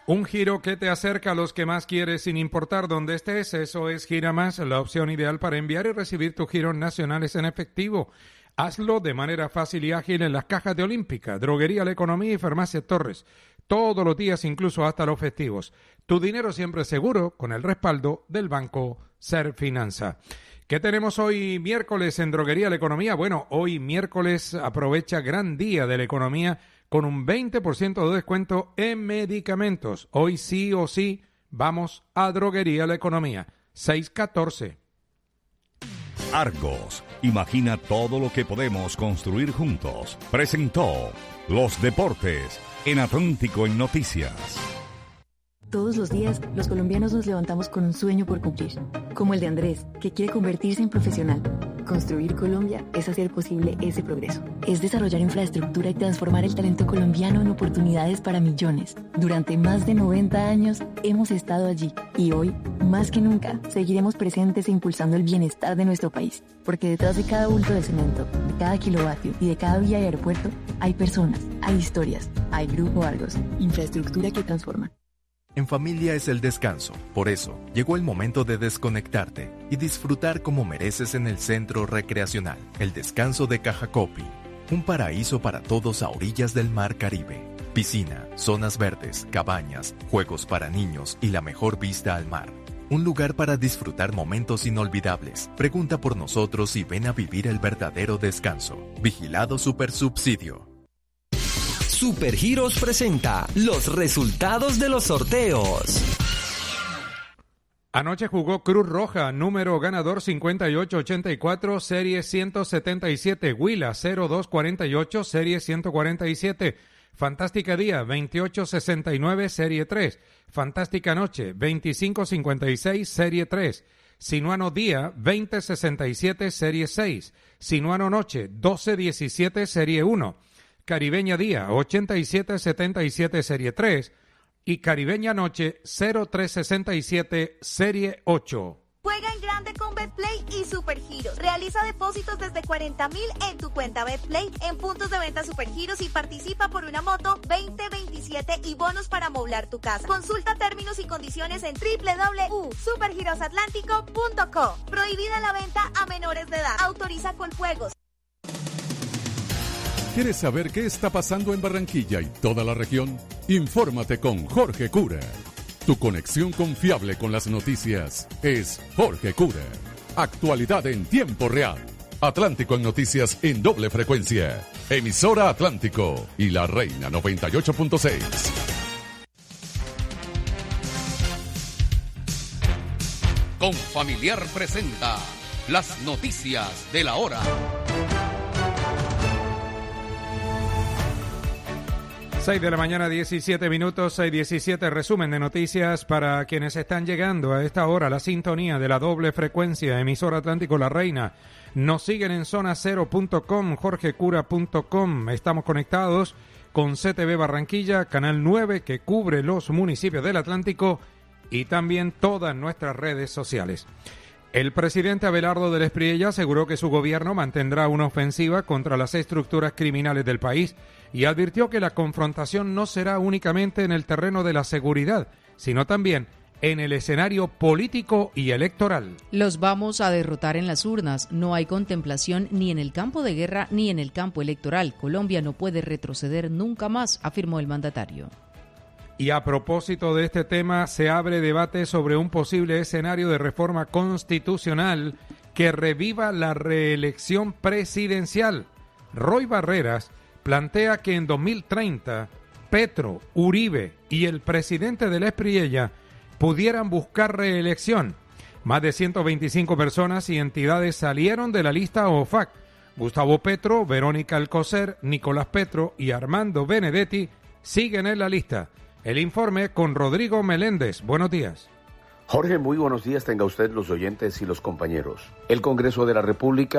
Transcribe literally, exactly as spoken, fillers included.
Un giro que te acerca a los que más quieres sin importar dónde estés. Eso es Gira Más, la opción ideal para enviar y recibir tus giros nacionales en efectivo. Hazlo de manera fácil y ágil en las cajas de Olímpica, Droguería La Economía y Farmacia Torres. Todos los días, incluso hasta los festivos. Tu dinero siempre seguro con el respaldo del Banco Serfinanza. ¿Qué tenemos hoy miércoles en Droguería La Economía? Bueno, hoy miércoles aprovecha gran día de la economía con un veinte por ciento de descuento en medicamentos. Hoy sí o sí vamos a Droguería La Economía. seis catorce. Argos, imagina todo lo que podemos construir juntos. Presentó Los Deportes en Atlántico en Noticias. Todos los días, los colombianos nos levantamos con un sueño por cumplir, como el de Andrés, que quiere convertirse en profesional. Construir Colombia es hacer posible ese progreso. Es desarrollar infraestructura y transformar el talento colombiano en oportunidades para millones. Durante más de noventa años hemos estado allí y hoy, más que nunca, seguiremos presentes e impulsando el bienestar de nuestro país. Porque detrás de cada bulto de cemento, de cada kilovatio y de cada vía y aeropuerto, hay personas, hay historias, hay Grupo Argos, infraestructura que transforma. En familia es el descanso, por eso llegó el momento de desconectarte y disfrutar como mereces en el Centro Recreacional, el descanso de Cajacopi, un paraíso para todos a orillas del Mar Caribe. Piscina, zonas verdes, cabañas, juegos para niños y la mejor vista al mar. Un lugar para disfrutar momentos inolvidables. Pregunta por nosotros y ven a vivir el verdadero descanso. Vigilado Supersubsidio. Supergiros presenta los resultados de los sorteos. Anoche jugó Cruz Roja, número ganador cincuenta y ocho ochenta y cuatro, serie ciento setenta y siete. Huila cero dos cuarenta y ocho, serie ciento cuarenta y siete. Fantástica Día veintiocho sesenta y nueve, serie tres. Fantástica Noche veinticinco cincuenta y seis, serie tres. Sinuano Día veinte sesenta y siete, serie seis. Sinuano Noche doce diecisiete, serie uno. Caribeña Día ochenta y siete setenta y siete, serie tres, y Caribeña Noche cero tres sesenta y siete, serie ocho. Juega en grande con Betplay y Supergiros. Realiza depósitos desde cuarenta mil en tu cuenta Betplay en puntos de venta Supergiros y participa por una moto veinte veintisiete y bonos para amoblar tu casa. Consulta términos y condiciones en doble u doble u doble u punto supergiros atlántico punto com. Prohibida la venta a menores de edad. Autoriza con juegos. ¿Quieres saber qué está pasando en Barranquilla y toda la región? Infórmate con Jorge Cura. Tu conexión confiable con las noticias es Jorge Cura. Actualidad en tiempo real. Atlántico en Noticias en doble frecuencia. Emisora Atlántico y La Reina noventa y ocho punto seis. Confamiliar presenta las noticias de la hora. seis de la mañana, diecisiete minutos, seis diecisiete, resumen de noticias para quienes están llegando a esta hora, la sintonía de la doble frecuencia, emisora Atlántico La Reina. Nos siguen en zona cero punto com, jorge cura punto com. Estamos conectados con C T V Barranquilla, Canal nueve, que cubre los municipios del Atlántico, y también todas nuestras redes sociales. El presidente Abelardo del Espriella aseguró que su gobierno mantendrá una ofensiva contra las estructuras criminales del país y advirtió que la confrontación no será únicamente en el terreno de la seguridad, sino también en el escenario político y electoral. Los vamos a derrotar en las urnas. No hay contemplación ni en el campo de guerra ni en el campo electoral. Colombia no puede retroceder nunca más, afirmó el mandatario. Y a propósito de este tema, se abre debate sobre un posible escenario de reforma constitucional que reviva la reelección presidencial. Roy Barreras plantea que en dos mil treinta, Petro, Uribe y el presidente de la Espriella pudieran buscar reelección. Más de ciento veinticinco personas y entidades salieron de la lista O F A C. Gustavo Petro, Verónica Alcocer, Nicolás Petro y Armando Benedetti siguen en la lista. El informe con Rodrigo Meléndez. Buenos días. Jorge, muy buenos días tenga usted, los oyentes y los compañeros. El Congreso de la República